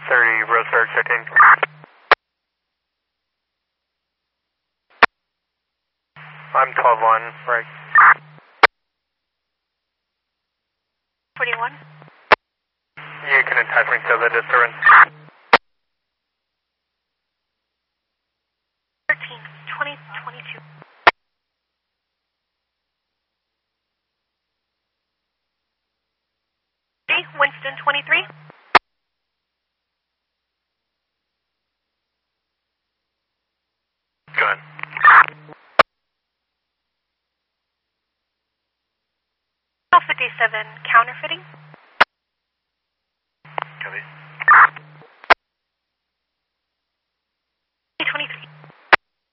30, Roseburg, 13. I'm 12-1, right. 41. You can attach me to the disturbance. 13, 20, 22. Winston, 23. Go ahead. Alpha D7, counterfeiting.